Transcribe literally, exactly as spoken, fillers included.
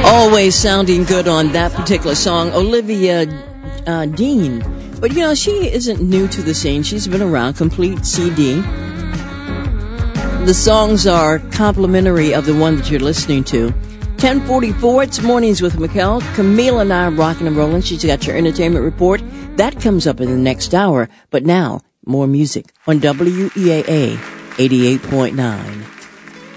Always sounding good on that particular song, Olivia uh, Dean. But, you know, she isn't new to the scene. She's been around, complete C D. The songs are complimentary of the one that you're listening to. ten forty-four, it's Mornings with Mikkel. Camille and I are rocking and rolling. She's got your entertainment report. That comes up in the next hour. But now, more music on W E A A eighty-eight point nine.